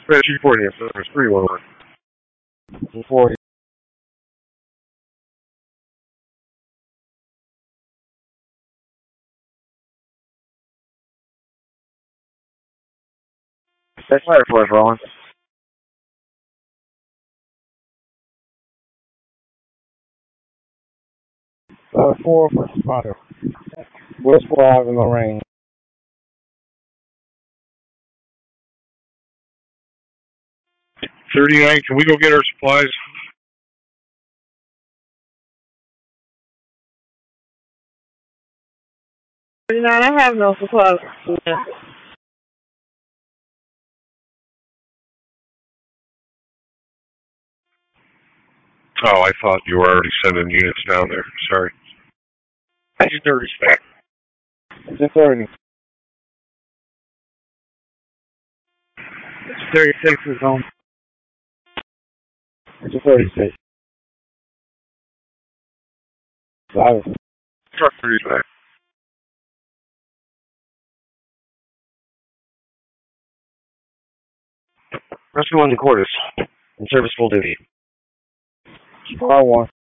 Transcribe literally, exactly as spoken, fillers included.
Two forty, service three one one. two forty. That's fire for us, Roland. Uh, four for spotter. West five in the range. thirty-nine, can we go get our supplies? thirty-nine, I have no supplies. Oh, I thought you were already sending units down there. Sorry. I just no respect. It's thirty. It's thirty-six is on. It's thirty-six. Sorry. Truck thirty back. Rescue one to quarters. In service full duty. R one.